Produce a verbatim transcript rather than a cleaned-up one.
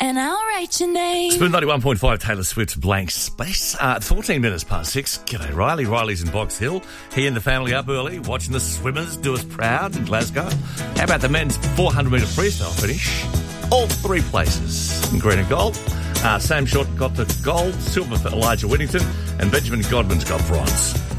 and I'll write your name. Spoon ninety-one point five, Taylor Swift, Blank Space. Uh, fourteen minutes past six. G'day, Riley. Riley's in Box Hill. He and the family up early, watching the swimmers do us proud in Glasgow. How about the men's four hundred metre freestyle finish? All three places in green and gold. Uh, Sam Short got the gold, silver for Elijah Whittington, and Benjamin Godwin's got bronze.